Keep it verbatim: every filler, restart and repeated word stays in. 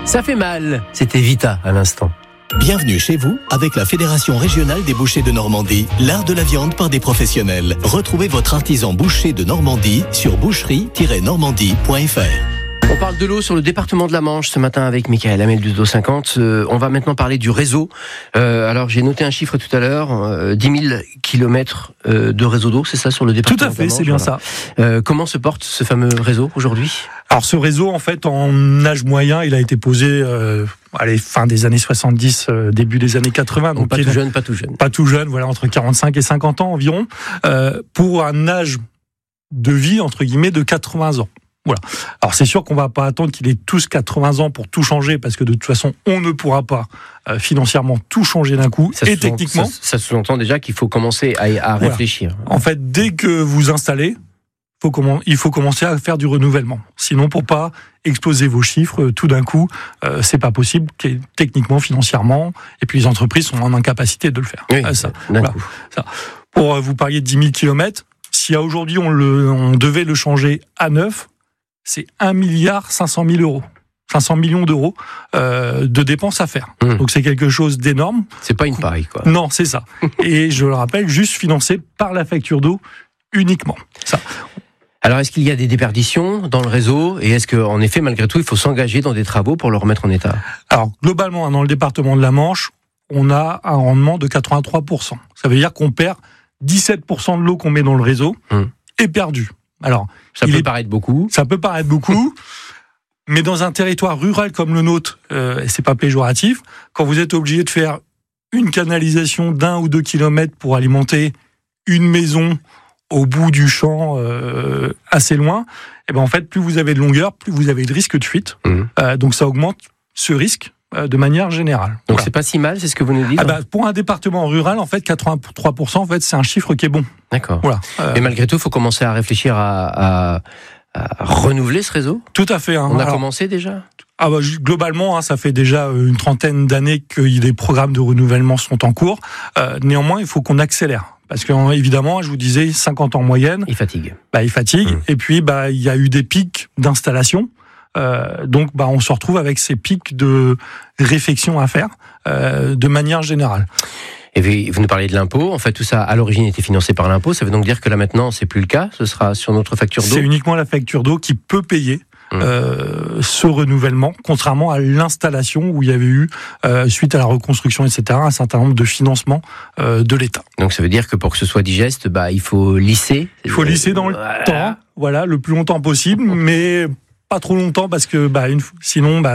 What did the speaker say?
Ça fait mal, c'était Vita à l'instant. Bienvenue chez vous avec la Fédération régionale des bouchers de Normandie, l'art de la viande par des professionnels. Retrouvez votre artisan boucher de Normandie sur boucherie tiret normandie point f r. On parle de l'eau sur le département de la Manche ce matin avec Michael Hamel du dos cinquante. Euh, on va maintenant parler du réseau. Euh, alors j'ai noté un chiffre tout à l'heure, euh, dix mille kilomètres euh, de réseau d'eau, c'est ça sur le département de la Manche? Tout à fait, c'est bien voilà. ça. Euh, comment se porte ce fameux réseau aujourd'hui? Alors ce réseau, en fait, en âge moyen, il a été posé euh, allez, fin des années soixante-dix, euh, début des années quatre-vingts. Donc, donc pas tout jeune, pas tout jeune. Pas tout jeune, voilà, entre quarante-cinq et cinquante ans environ, euh, pour un âge de vie, entre guillemets, de quatre-vingts ans. Voilà. Alors c'est sûr qu'on va pas attendre qu'il ait tous quatre-vingts ans pour tout changer, parce que de toute façon on ne pourra pas euh, financièrement tout changer d'un coup. Ça et techniquement, ça, ça sous-entend déjà qu'il faut commencer à, à voilà. réfléchir. En fait, dès que vous installez, faut comment, il faut commencer à faire du renouvellement. Sinon, pour pas exploser vos chiffres euh, tout d'un coup, euh, c'est pas possible techniquement, financièrement, et puis les entreprises sont en incapacité de le faire. Oui, euh, ça, d'un voilà. coup. Ça. Pour euh, vous parliez de dix mille kilomètres, si à aujourd'hui on le, on devait le changer à neuf, c'est un milliard cinq cent mille euros. cinq cents millions d'euros euh, de dépenses à faire. Mmh. Donc c'est quelque chose d'énorme. C'est pas une paille, quoi. Non, c'est ça. Et je le rappelle, juste financé par la facture d'eau uniquement. Ça. Alors, est-ce qu'il y a des déperditions dans le réseau? Et est-ce qu'en effet, malgré tout, il faut s'engager dans des travaux pour le remettre en état? Alors, globalement, dans le département de la Manche, on a un rendement de quatre-vingt-trois pour cent. Ça veut dire qu'on perd dix-sept pour cent de l'eau qu'on met dans le réseau mmh. est perdue. Alors, ça peut est... paraître beaucoup. Ça peut paraître beaucoup, mais dans un territoire rural comme le nôtre, euh, et c'est pas péjoratif, quand vous êtes obligé de faire une canalisation d'un ou deux kilomètres pour alimenter une maison au bout du champ, euh, assez loin, et ben en fait, plus vous avez de longueur, plus vous avez de risque de fuite. Mmh. Euh, donc ça augmente ce risque euh, de manière générale. Donc voilà. C'est pas si mal, c'est ce que vous nous dites. Ah bah, pour un département rural, en fait, quatre-vingt-trois pour cent, en fait, c'est un chiffre qui est bon. D'accord. Voilà. Euh, Mais malgré tout, il faut commencer à réfléchir à, à, à renouveler ce réseau. Tout à fait. Hein. On a Alors, commencé déjà. Ah bah, globalement, hein, ça fait déjà une trentaine d'années que les programmes de renouvellement sont en cours. Euh, néanmoins, il faut qu'on accélère. Parce que évidemment, je vous disais, cinquante ans en moyenne. Il fatigue. Bah, il fatigue. Mmh. Et puis, bah, il y a eu des pics d'installation. Euh, donc, bah, on se retrouve avec ces pics de réflexion à faire euh, de manière générale. Et vous nous parlez de l'impôt. En fait, tout ça, à l'origine, était financé par l'impôt. Ça veut donc dire que là, maintenant, c'est plus le cas. Ce sera sur notre facture d'eau. C'est uniquement la facture d'eau qui peut payer mmh. euh, ce renouvellement, contrairement à l'installation où il y avait eu, euh, suite à la reconstruction, et cetera, un certain nombre de financements euh, de l'État. Donc, ça veut dire que pour que ce soit digeste, bah, il faut lisser. Il faut lisser dans le voilà. temps, voilà, le plus longtemps possible, mais pas trop longtemps parce que, bah, une, sinon, bah,